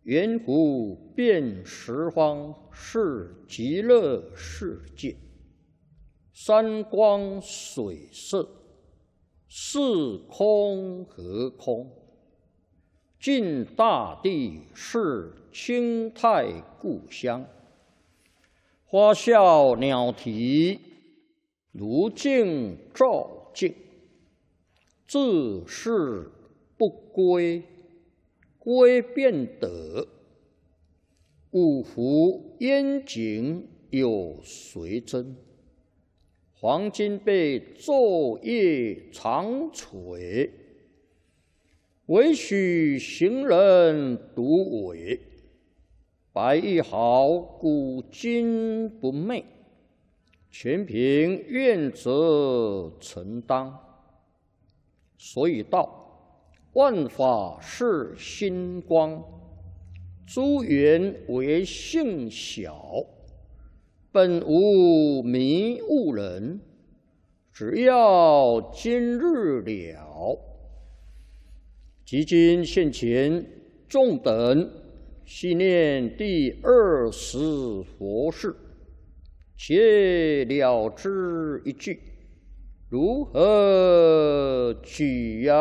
圆湖遍十方是极乐世界，山光水色，是空和空。尽大地是清泰故乡，花笑鸟啼，如镜照镜。自是不归，归便得。五湖烟景有谁真？黄金被昼夜长垂，唯许行人独伟。白玉毫古今不昧，全凭愿者承当。所以道，万法是心光，诸缘为性小，本无迷悟人，只要今日了。即今现前，众等细念第20佛事，且了之一句。如何举扬？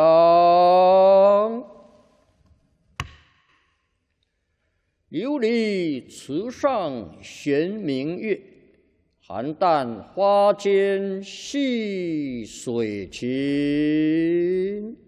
琉璃池上悬明月，邯郸花间戏水琴。